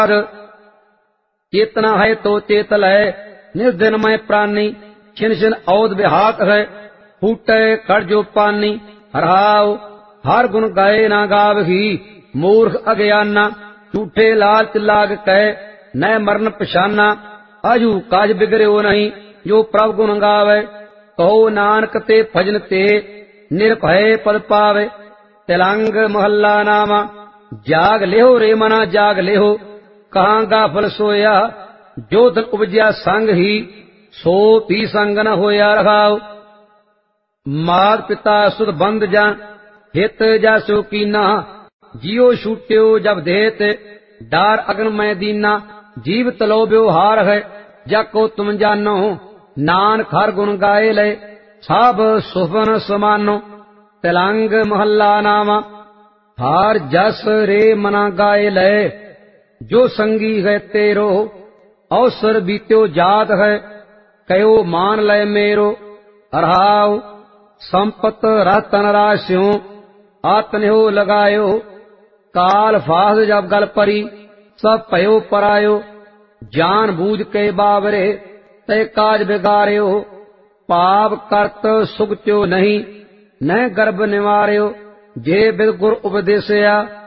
चेतना है तो चेतल है निज दिन में प्राणी छिन छिन औद विहात है फूटे कड़ जो पानी हरहाव हर गुण गाए ना गावही मूर्ख अज्ञाना झूठे लालच लाग कह न मरण पछाना अजू काज बिगड़ो नहीं जो प्रभ गुण गावे कहो नानक ते भजन ते निर्भय पद पावे। तिलंग महला नामा जाग लेहो रे मना जाग लेहो कहाँ गाफल सोया जो धन उपजया संग ही सो भी संग न होया रहाओ। मात पिता सुध बंद जन हित जासो कीना जियो छूट्यो जब देत डार अगन में दीना जीव तलो व्यवहार है जाको तुम जानो नानक हर गुण गाए ले सब सुफन समानो। तिलंग महला नामा हार जस रे मना गाए ले जो संगी है तेरो अवसर बीत्यो जात है कयो मान ले मेरो अरहाव संपत रतन राशियों आतन्यो लगायो काल फास जब गल परी सब पयो परायो जान बूझ के बावरे ते काज बिगाड़यो पाप करत सुगत्यो नहीं न गर्भ निवार्यो जे बिद गुर उपदेशया